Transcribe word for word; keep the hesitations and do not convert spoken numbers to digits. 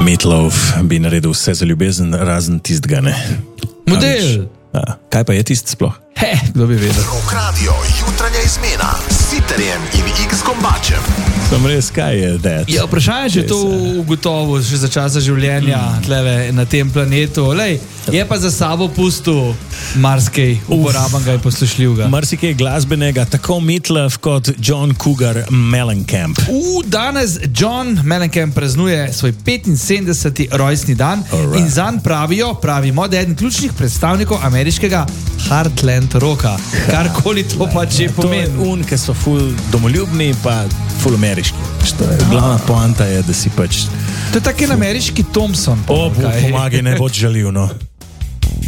Meatloaf bi naredil vse za ljubezen, razen tistega ne. Model! A, kaj pa je tisti sploh? He, kdo bi vedel? Rok radio, jutranja izmena s Sitarjem in X Gombačem. Sem res, kaj je that? Ja, vprašanje, če je to ugotovil še za časa življenja mm. tlele, na tem planetu. Lej, je pa za sabo pustil marsikaj uporabenega in poslušljivega. Marsikaj glasbenega, tako Meatloaf kot John Cougar Mellencamp. U, danes John Mellencamp praznuje svoj petinsedemdeseti rojstni dan. Alright. In zanj pravijo, pravimo, da je eden ključnih predstavnikov ameriškega Heartland rocka. Karkoli to pa če pomeni. To je un, ki so ful domoljubni, pa ful ameriški. Glavna poanta je, da si pač... To je tak en ameriški Thompson. O, pomagaj, ne bo žaljiv, no.